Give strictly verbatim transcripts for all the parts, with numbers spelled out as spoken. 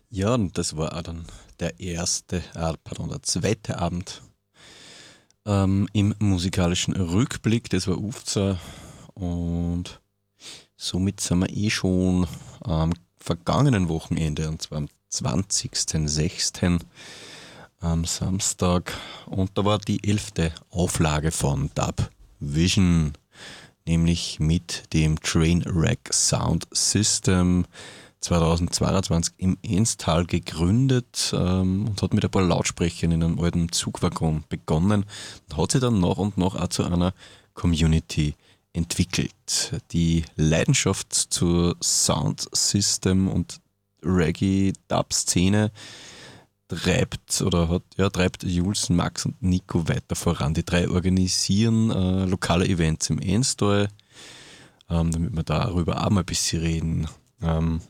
Ja, und das war auch dann der erste, äh, pardon, der zweite Abend ähm, im musikalischen Rückblick. Das war Ufza und somit sind wir eh schon am vergangenen Wochenende, und zwar am zwanzigsten sechsten am Samstag. Und da war die elfte Auflage von Dub Vision, nämlich mit dem Trainwreck Sound System zweitausendzweiundzwanzig im Enstal gegründet ähm, und hat mit ein paar Lautsprechern in einem alten Zugwaggon begonnen und hat sich dann nach und nach auch zu einer Community entwickelt. Die Leidenschaft zur Soundsystem und Reggae-Dub-Szene treibt oder hat, ja, treibt Jules, Max und Nico weiter voran. Die drei organisieren äh, lokale Events im Enstal, ähm, damit wir darüber auch mal ein bisschen reden. Ähm,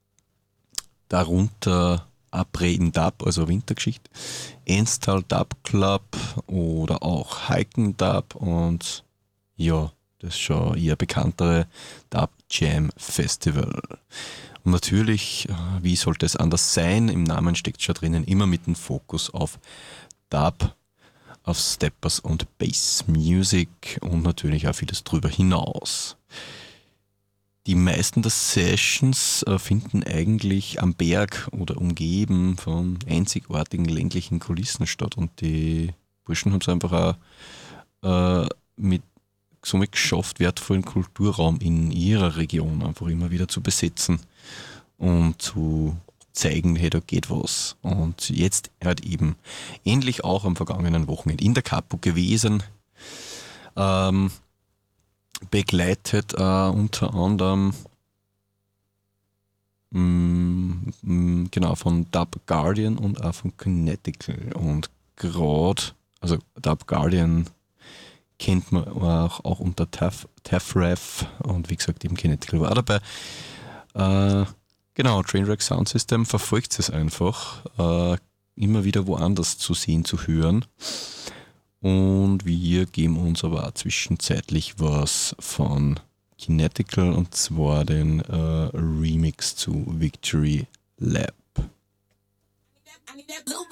darunter Abre Dub, also Wintergeschichte, Enstal Dub Club oder auch Hiken Dub und ja, das schon eher bekanntere Dub Jam Festival. Und natürlich, äh, wie sollte es anders sein, im Namen steckt schon drinnen, immer mit dem Fokus auf Dub, auf Steppers und Bass Music und natürlich auch vieles drüber hinaus. Die meisten der Sessions äh, finden eigentlich am Berg oder umgeben von einzigartigen ländlichen Kulissen statt und die Burschen haben es einfach auch äh, mit somit geschafft, wertvollen Kulturraum in ihrer Region einfach immer wieder zu besetzen und zu zeigen, hey, da geht was. Und jetzt halt eben ähnlich auch am vergangenen Wochenende in der Capo gewesen, ähm, begleitet äh, unter anderem mh, mh, genau von Dub Guardian und auch von Kinetical. Und gerade, also Dub Guardian kennt man auch, auch unter Taf, Tafref und wie gesagt eben Kinetical war auch dabei. Äh, genau, Trainwreck Sound System verfolgt es einfach, äh, immer wieder woanders zu sehen, zu hören. Und wir geben uns aber auch zwischenzeitlich was von Kinetical und zwar den äh, Remix zu Victory Lab. I need that blue